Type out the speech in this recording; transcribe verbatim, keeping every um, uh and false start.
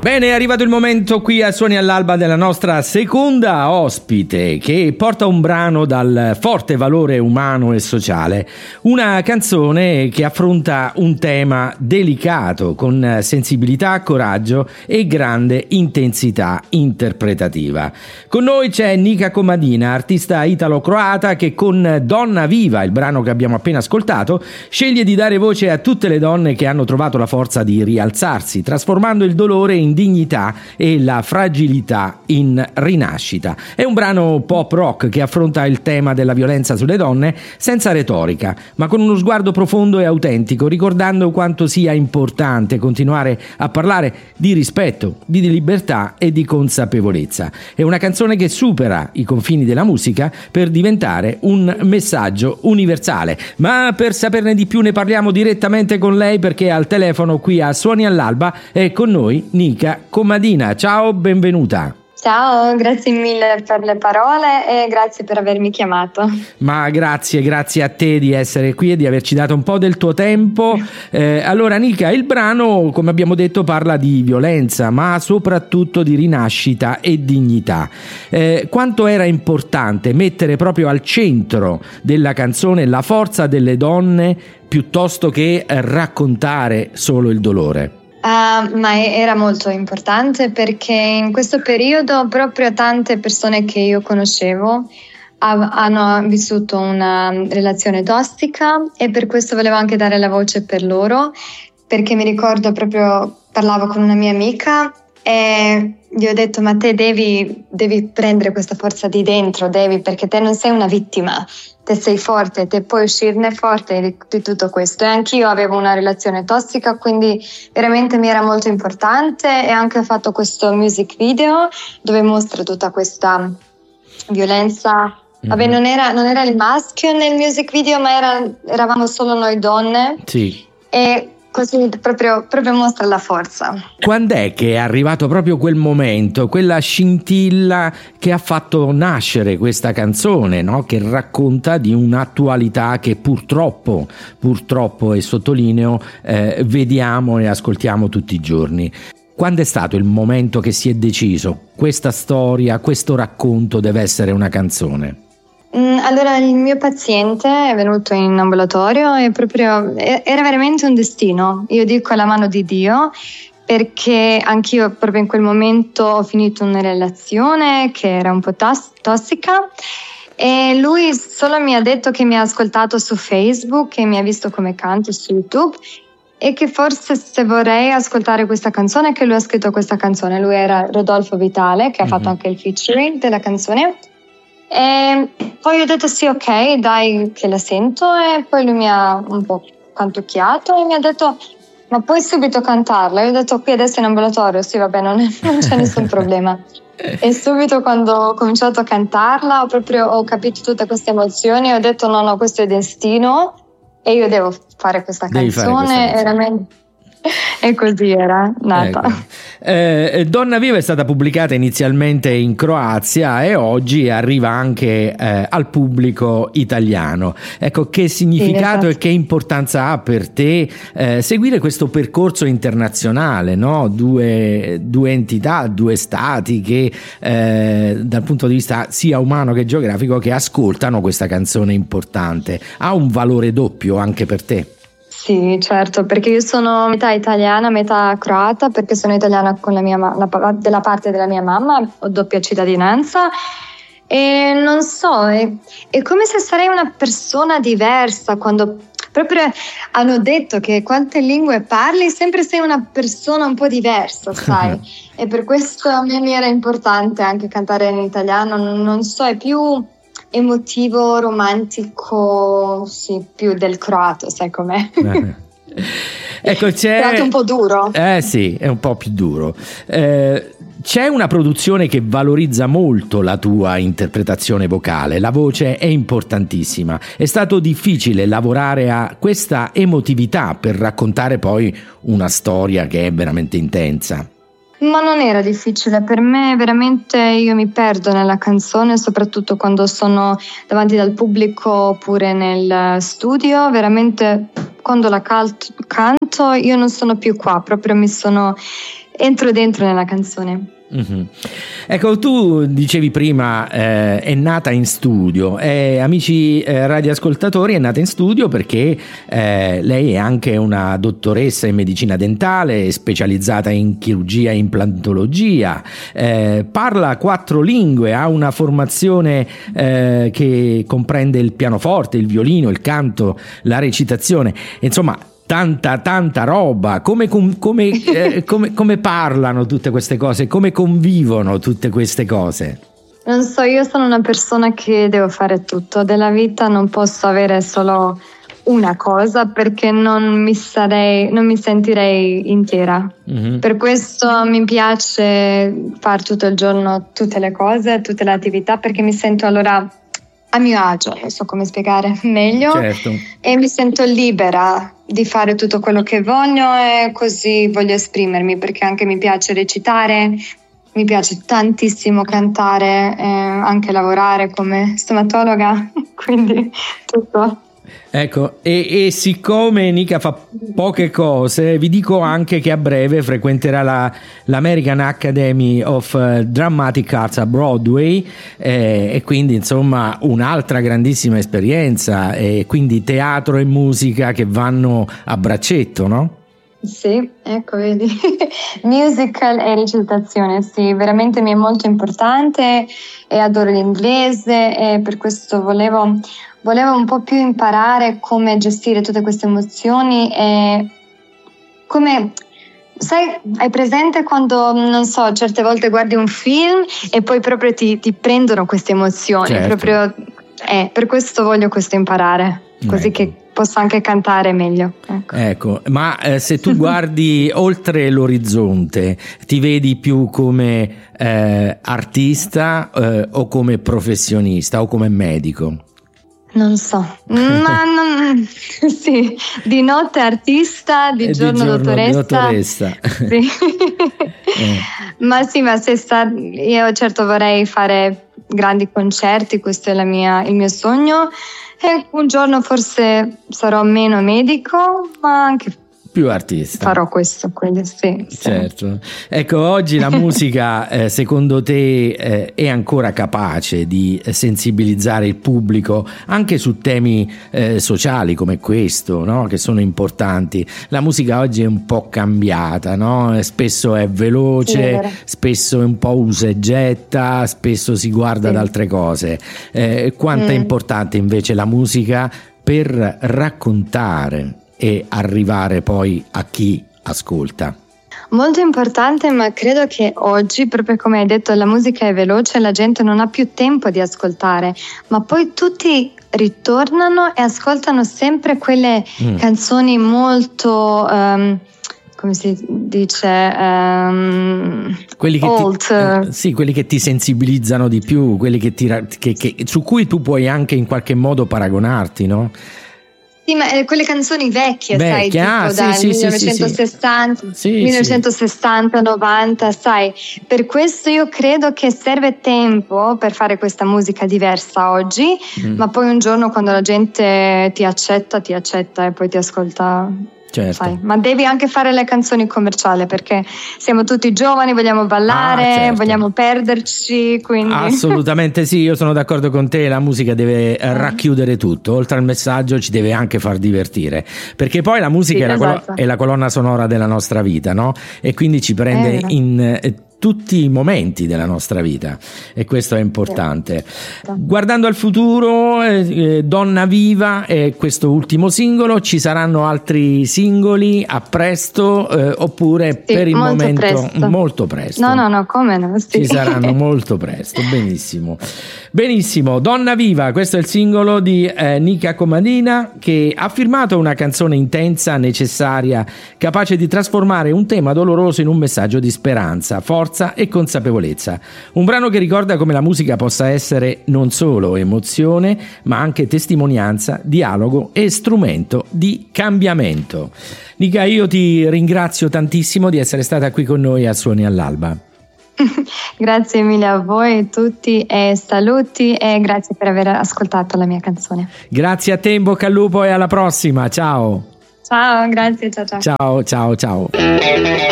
Bene, è arrivato il momento qui a Suoni all'Alba della nostra seconda ospite, che porta un brano dal forte valore umano e sociale, una canzone che affronta un tema delicato con sensibilità, coraggio e grande intensità interpretativa. Con noi c'è Nika Komadina, artista italo-croata che con Donna Viva, il brano che abbiamo appena ascoltato, sceglie di dare voce a tutte le donne che hanno trovato la forza di rialzarsi, trasformando il dolore in dignità e la fragilità in rinascita. È un brano pop rock che affronta il tema della violenza sulle donne senza retorica, ma con uno sguardo profondo e autentico, ricordando quanto sia importante continuare a parlare di rispetto, di libertà e di consapevolezza. È una canzone che supera i confini della musica per diventare un messaggio universale. Ma per saperne di più ne parliamo direttamente con lei, perché al telefono qui a Suoni all'Alba è con noi Nika Komadina. Ciao, benvenuta. Ciao, grazie mille per le parole e grazie per avermi chiamato. Ma grazie, grazie a te di essere qui e di averci dato un po' del tuo tempo. Eh, allora Nika, il brano, come abbiamo detto, parla di violenza, ma soprattutto di rinascita e dignità. Eh, quanto era importante mettere proprio al centro della canzone la forza delle donne piuttosto che raccontare solo il dolore? Uh, ma era molto importante, perché in questo periodo proprio tante persone che io conoscevo av- hanno vissuto una relazione tossica, e per questo volevo anche dare la voce per loro, perché mi ricordo proprio, parlavo con una mia amica e gli ho detto: ma te devi, devi prendere questa forza di dentro, devi, perché te non sei una vittima, te sei forte, te puoi uscirne forte di, di tutto questo. E anch'io avevo una relazione tossica, quindi veramente mi era molto importante, e anche ho fatto questo music video dove mostro tutta questa violenza. Mm-hmm. Vabbè, non era, non era il maschio nel music video, ma era, eravamo solo noi donne. Sì. E così proprio, proprio mostra la forza. Quando è che è arrivato proprio quel momento, quella scintilla che ha fatto nascere questa canzone, no? Che racconta di un'attualità che purtroppo, purtroppo e sottolineo, eh, vediamo e ascoltiamo tutti i giorni. Quando è stato il momento che si è deciso questa storia, questo racconto deve essere una canzone? Allora, il mio paziente è venuto in ambulatorio e proprio era veramente un destino. Io dico la mano di Dio, perché anch'io proprio in quel momento ho finito una relazione che era un po' tos- tossica, e lui solo mi ha detto che mi ha ascoltato su Facebook e mi ha visto come canto su YouTube, e che forse se vorrei ascoltare questa canzone, che lui ha scritto questa canzone. Lui era Rodolfo Vitale, che mm-hmm. ha fatto anche il featuring della canzone. E poi ho detto sì, ok, dai che la sento, e poi lui mi ha un po' cantucchiato e mi ha detto: ma puoi subito cantarla? Io ho detto: qui adesso in ambulatorio, sì, vabbè, non, è, non c'è nessun problema. E subito quando ho cominciato a cantarla ho proprio ho capito tutte queste emozioni, ho detto no, no, questo è destino e io devo fare questa Devi canzone, fare questa canzone. veramente. E così era nata. Ecco. Eh, Donna Viva è stata pubblicata inizialmente in Croazia e oggi arriva anche eh, al pubblico italiano. Ecco, che significato sì, esatto. e che importanza ha per te eh, seguire questo percorso internazionale, no? Due, due entità, due stati che eh, dal punto di vista sia umano che geografico che ascoltano questa canzone importante. Ha un valore doppio anche per te? Sì, certo, perché io sono metà italiana, metà croata, perché sono italiana con la mia ma- la, della parte della mia mamma, ho doppia cittadinanza, e non so, è, è come se sarei una persona diversa quando proprio hanno detto che quante lingue parli, sempre sei una persona un po' diversa, sai? E per questo a me mi era importante anche cantare in italiano, non, non so, è più emotivo, romantico, sì, più del croato, sai com'è? Ecco, c'è... È un po' duro. Eh sì, è un po' più duro. Eh, c'è una produzione che valorizza molto la tua interpretazione vocale, la voce è importantissima. È stato difficile lavorare a questa emotività per raccontare poi una storia che è veramente intensa. Ma non era difficile, per me veramente io mi perdo nella canzone, soprattutto quando sono davanti al pubblico oppure nel studio, veramente quando la cal- canto io non sono più qua, proprio mi sono entro dentro nella canzone. Mm-hmm. Ecco, tu dicevi prima eh, è nata in studio, eh, amici eh, radioascoltatori, è nata in studio perché eh, lei è anche una dottoressa in medicina dentale, specializzata in chirurgia e implantologia, eh, parla quattro lingue, ha una formazione eh, che comprende il pianoforte, il violino, il canto, la recitazione, insomma tanta tanta roba. Come, come, eh, come, come parlano tutte queste cose, come convivono tutte queste cose? Non so, io sono una persona che devo fare tutto della vita, non posso avere solo una cosa perché non mi sarei, non mi sentirei intera. Mm-hmm. Per questo mi piace fare tutto il giorno tutte le cose, tutte le attività, perché mi sento allora a mio agio, non so come spiegare meglio, certo. E mi sento libera di fare tutto quello che voglio e così voglio esprimermi, perché anche mi piace recitare, mi piace tantissimo cantare, eh, anche lavorare come stomatologa, quindi tutto. Ecco, e, e siccome Nika fa poche cose, vi dico anche che a breve frequenterà la, l'American Academy of Dramatic Arts a Broadway, eh, e quindi insomma un'altra grandissima esperienza, e quindi teatro e musica che vanno a braccetto, no? Sì, ecco, vedi, musical e recitazione, sì, veramente mi è molto importante e adoro l'inglese, e per questo volevo, volevo un po' più imparare come gestire tutte queste emozioni e come, sai, hai presente quando, non so, certe volte guardi un film e poi proprio ti, ti prendono queste emozioni, certo. Proprio, eh, per questo voglio questo imparare, così ecco. Che posso anche cantare meglio. Ecco, ecco ma eh, se tu guardi oltre l'orizzonte, ti vedi più come eh, artista eh, o come professionista o come medico? Non so, ma non, sì, di notte artista, di, giorno, di giorno dottoressa. dottoressa. Sì. eh. Ma sì, ma se sta, io certo vorrei fare grandi concerti, questo è la mia, il mio sogno. E un giorno forse sarò meno medico, ma anche più artista. Farò questo, quindi sì. Certo. Sì. Ecco, oggi la musica eh, secondo te eh, è ancora capace di sensibilizzare il pubblico anche su temi eh, sociali come questo, no? Che sono importanti. La musica oggi è un po' cambiata, no? Spesso è veloce, sì, spesso è un po' usa e getta, spesso si guarda sì. ad altre cose. Eh, quanto mm. è importante invece la musica per raccontare e arrivare poi a chi ascolta? Molto importante, ma credo che oggi, proprio come hai detto, la musica è veloce, la gente non ha più tempo di ascoltare, ma poi tutti ritornano e ascoltano sempre quelle mm. canzoni molto um, come si dice um, quelli che old. Ti, eh, sì, quelli che ti sensibilizzano di più, quelli che ti, che, che, su cui tu puoi anche in qualche modo paragonarti, no? Sì, ma eh, quelle canzoni vecchie, Vecchie, sai, ah, tipo sì, dal sì, millenovecentosessanta, sì, millenovecentosessanta, novanta, sai. Per questo io credo che serve tempo per fare questa musica diversa oggi, mm. ma poi un giorno quando la gente ti accetta, ti accetta e poi ti ascolta. Certo. Sai, ma devi anche fare le canzoni commerciali perché siamo tutti giovani, vogliamo ballare, ah, certo. vogliamo perderci, quindi... Assolutamente sì, io sono d'accordo con te, la musica deve eh. racchiudere tutto, oltre al messaggio ci deve anche far divertire, perché poi la musica sì, è, la esatto. colo- è la colonna sonora della nostra vita, no? E quindi ci prende eh, in... Eh, tutti i momenti della nostra vita e questo è importante. Guardando al futuro, eh, Donna Viva è questo ultimo singolo, ci saranno altri singoli a presto eh, oppure sì, per il molto momento presto. molto presto? No, no, no, come no? Sì. Ci saranno molto presto, benissimo. Benissimo, Donna Viva, questo è il singolo di eh, Nika Comadina che ha firmato una canzone intensa, necessaria, capace di trasformare un tema doloroso in un messaggio di speranza, forza e consapevolezza. Un brano che ricorda come la musica possa essere non solo emozione, ma anche testimonianza, dialogo e strumento di cambiamento. Nika, io ti ringrazio tantissimo di essere stata qui con noi a Suoni all'Alba. Grazie mille a voi tutti e saluti e grazie per aver ascoltato la mia canzone. Grazie a te, in bocca al lupo e alla prossima, ciao. Ciao, grazie, ciao ciao. Ciao, ciao, ciao.